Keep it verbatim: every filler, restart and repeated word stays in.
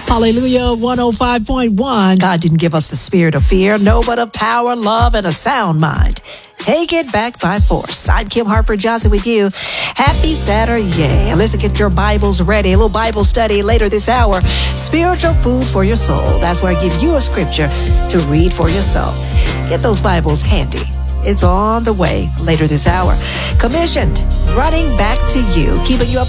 Hallelujah, one oh five point one. God didn't give us the spirit of fear, no, but of power, love, and a sound mind. Take it back by force. I'm Kim Harper Johnson with you. Happy Saturday. Listen, get your Bibles ready. A little Bible study later this hour. Spiritual food for your soul. That's where I give you a scripture to read for yourself. Get those Bibles handy. It's on the way later this hour. Commissioned, running back to you, keeping you up